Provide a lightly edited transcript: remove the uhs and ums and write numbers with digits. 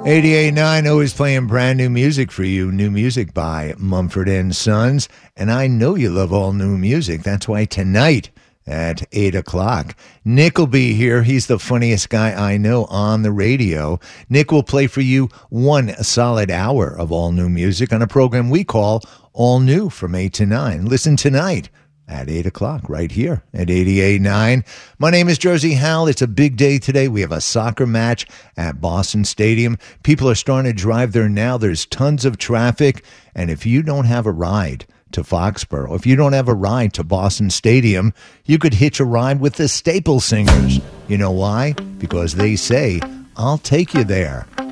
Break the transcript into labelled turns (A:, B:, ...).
A: 88.9, always playing brand new music for you. New music by Mumford & Sons. And I know you love all new music. That's why tonight at 8 o'clock, Nick will be here. He's the funniest guy I know on the radio. Nick will play for you one solid hour of all new music on a program we call All New from 8 to 9. Listen tonight at 8 o'clock right here at 88.9. My name is Jersey Hal. It's a big day today. We have a soccer match at Boston Stadium. People are starting to drive there now. There's tons of traffic. And if you don't have a ride to Foxborough, if you don't have a ride to Boston Stadium, you could hitch a ride with the Staple Singers. You know why? Because they say, I'll take you there.